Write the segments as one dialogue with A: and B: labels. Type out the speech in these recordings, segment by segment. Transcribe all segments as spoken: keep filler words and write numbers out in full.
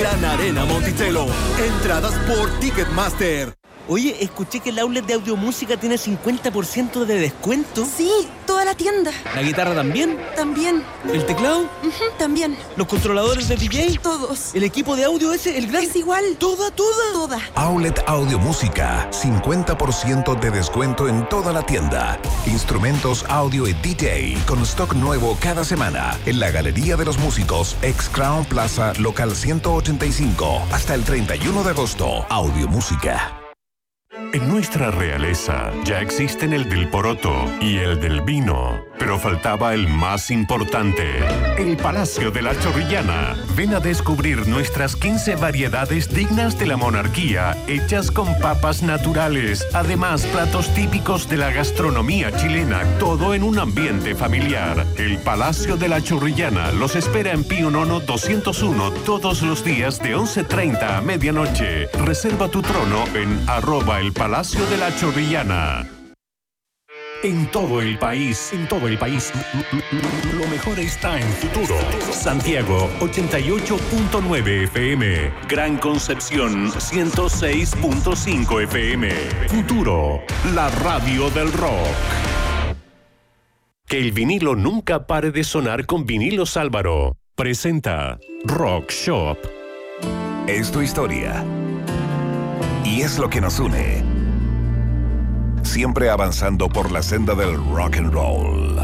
A: Gran Arena Monticello. Entradas por Ticketmaster.
B: Oye, escuché que el outlet de Audiomúsica tiene cincuenta por ciento de descuento.
C: Sí, toda la tienda.
B: ¿La guitarra también?
C: También.
B: ¿El teclado?
C: Uh-huh, también.
B: ¿Los controladores de D J?
C: Todos.
B: ¿El equipo de audio ese, el gran?
C: Es igual.
B: ¿Toda, toda?
C: Toda.
D: Outlet Audiomúsica, cincuenta por ciento de descuento en toda la tienda. Instrumentos audio y D J con stock nuevo cada semana en la Galería de los Músicos, ex Crown Plaza, local ciento ochenta y cinco, hasta el treinta y uno de agosto. Audiomúsica.
E: En nuestra realeza ya existen el del poroto y el del vino, pero faltaba el más importante, el Palacio de la Chorrillana. Ven a descubrir nuestras quince variedades dignas de la monarquía, hechas con papas naturales. Además, platos típicos de la gastronomía chilena, todo en un ambiente familiar. El Palacio de la Chorrillana los espera en Pío Nono doscientos uno todos los días de once treinta a medianoche. Reserva tu trono en arroba el Palacio de la Chorrillana. En todo el país, en todo el país, lo mejor está en Futuro. Santiago, ochenta y ocho punto nueve F M. Gran Concepción, ciento seis punto cinco F M. Futuro, la radio del rock. Que el vinilo nunca pare de sonar con Vinilos Álvaro. Presenta Rock Shop.
D: Es tu historia. Y es lo que nos une. Siempre avanzando por la senda del rock and roll.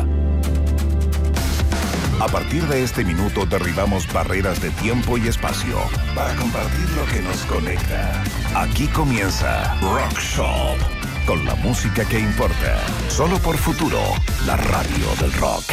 D: A partir de este minuto derribamos barreras de tiempo y espacio para compartir lo que nos conecta. Aquí comienza Rock Shop, con la música que importa. Solo por Futuro, la radio del rock.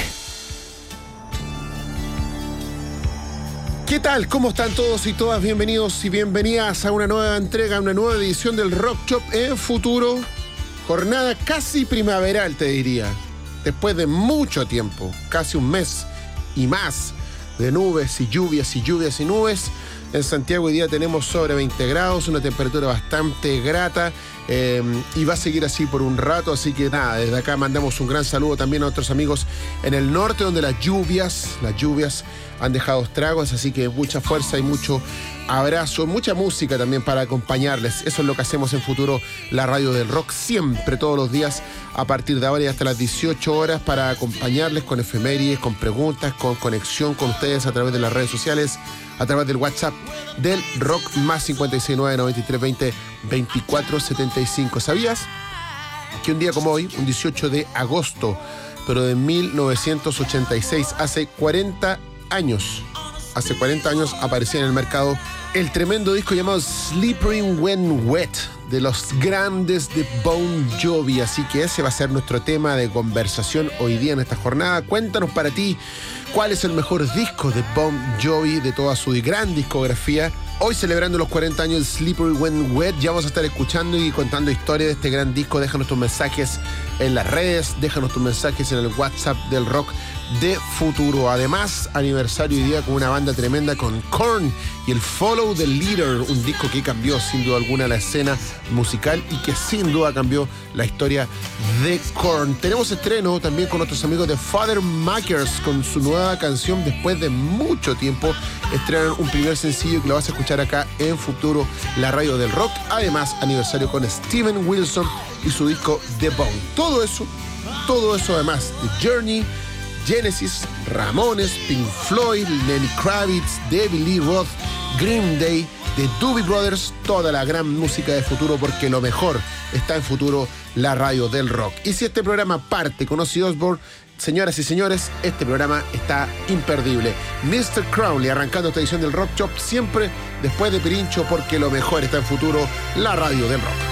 F: ¿Qué tal? ¿Cómo están todos y todas? Bienvenidos y bienvenidas a una nueva entrega, una nueva edición del Rock Shop en Futuro. Jornada casi primaveral, te diría. Después de mucho tiempo, casi un mes y más de nubes y lluvias y lluvias y nubes. En Santiago hoy día tenemos sobre veinte grados, una temperatura bastante grata eh, y va a seguir así por un rato. Así que nada, desde acá mandamos un gran saludo también a otros amigos en el norte, donde las lluvias, las lluvias han dejado estragos, así que mucha fuerza y mucho abrazo, mucha música también para acompañarles. Eso es lo que hacemos en Futuro, la radio del rock, siempre, todos los días, a partir de ahora y hasta las dieciocho horas, para acompañarles con efemérides, con preguntas, con conexión con ustedes a través de las redes sociales, a través del WhatsApp del rock, más cincuenta y seis nueve, noventa y tres veinte, veinticuatro setenta y cinco. ¿Sabías que un día como hoy, un dieciocho de agosto, pero de mil novecientos ochenta y seis, hace cuarenta años, hace cuarenta años aparecía en el mercado el tremendo disco llamado Slippery When Wet, de los grandes de Bon Jovi? Así que ese va a ser nuestro tema de conversación hoy día en esta jornada. Cuéntanos para ti cuál es el mejor disco de Bon Jovi de toda su gran discografía. Hoy celebrando los cuarenta años de Slippery When Wet, ya vamos a estar escuchando y contando historias de este gran disco. Déjanos tus mensajes en las redes, déjanos tus mensajes en el WhatsApp del rock de Futuro. Además, aniversario hoy día con una banda tremenda, con Korn y el Follow the Leader, un disco que cambió sin duda alguna la escena musical y que sin duda cambió la historia de Korn. Tenemos estreno también con nuestros amigos de Father Makers con su nueva canción. Después de mucho tiempo estrenan un primer sencillo que lo vas a escuchar acá en Futuro, la radio del rock. Además, aniversario con Steven Wilson y su disco The Bone. Todo eso, todo eso además de Journey, Genesis, Ramones, Pink Floyd, Lenny Kravitz, David Lee Roth, Green Day, The Doobie Brothers, toda la gran música de Futuro, porque lo mejor está en Futuro, la radio del rock. Y si este programa parte con Ozzy Osbourne, señoras y señores, este programa está imperdible. mister Crowley arrancando esta edición del Rock Shop, siempre después de Pirincho, porque lo mejor está en Futuro, la radio del rock.